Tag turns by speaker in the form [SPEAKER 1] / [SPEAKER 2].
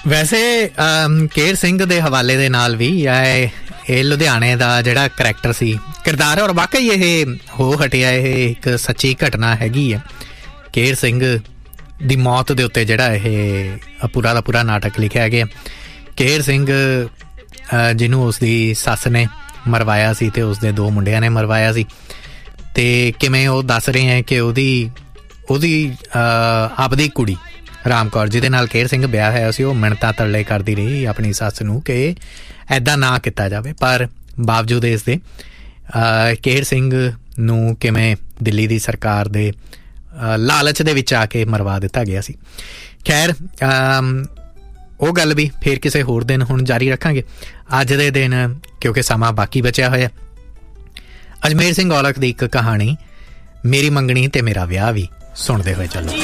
[SPEAKER 1] ਵੈਸੇ ਕੇਰ ਸਿੰਘ ਦੇ ਹਵਾਲੇ ਦੇ ਨਾਲ ਵੀ ਇਹ ਲੁਧਿਆਣੇ ਦਾ ਜਿਹੜਾ ਕਰੈਕਟਰ ਸੀ, ਕਿਰਦਾਰ ਹੈ, ਔਰ ਵਾਕਈ ਇਹ ਹੋ ਹਟਿਆ, ਇਹ ਇੱਕ ਸੱਚੀ ਘਟਨਾ ਹੈਗੀ ਹੈ। ਕੇਰ ਸਿੰਘ ਦੀ ਮੌਤ ਦੇ ਉੱਤੇ ਜਿਹੜਾ ਇਹ ਪੂਰਾ ਦਾ ਪੂਰਾ ਨਾਟਕ ਲਿਖਿਆ ਗਿਆ। ਕੇਰ ਸਿੰਘ ਜਿਹਨੂੰ ਉਸਦੀ ਸੱਸ ਨੇ ਮਰਵਾਇਆ ਸੀ ਅਤੇ ਉਸਦੇ 2 ਮੁੰਡਿਆਂ ਨੇ ਮਰਵਾਇਆ ਸੀ, ਅਤੇ ਕਿਵੇਂ ਉਹ ਦੱਸ ਰਹੇ ਹੈ ਕਿ ਉਹਦੀ ਆਪਦੀ ਕੁੜੀ ਰਾਮ ਕੌਰ, ਜਿਹਦੇ ਨਾਲ ਕੇਰ ਸਿੰਘ ਵਿਆਹ ਹੋਇਆ ਸੀ, ਉਹ ਮਿੰਨਤਾਂ ਤਰਲੇ ਕਰਦੀ ਰਹੀ ਆਪਣੀ ਸੱਸ ਨੂੰ ਕਿ ਇੱਦਾਂ ਨਾ ਕੀਤਾ ਜਾਵੇ, ਪਰ ਬਾਵਜੂਦ ਇਸ ਦੇ ਕੇਰ ਸਿੰਘ ਨੂੰ ਕਿਵੇਂ ਦਿੱਲੀ ਦੀ ਸਰਕਾਰ ਦੇ ਲਾਲਚ ਦੇ ਵਿੱਚ ਆ ਕੇ ਮਰਵਾ ਦਿੱਤਾ ਗਿਆ ਸੀ। ਖੈਰ ਉਹ ਗੱਲ ਵੀ ਫਿਰ ਕਿਸੇ ਹੋਰ ਦਿਨ ਹੁਣ ਜਾਰੀ ਰੱਖਾਂਗੇ। ਅੱਜ ਦੇ ਦਿਨ ਕਿਉਂਕਿ ਸਮਾਂ ਬਾਕੀ ਬਚਿਆ ਹੋਇਆ, ਅਜਮੇਰ ਸਿੰਘ ਔਲਖ ਦੀ ਇੱਕ ਕਹਾਣੀ ਮੇਰੀ ਮੰਗਣੀ ਤੇ ਮੇਰਾ ਵਿਆਹ ਵੀ ਸੁਣਦੇ ਹੋਏ ਚੱਲੋ।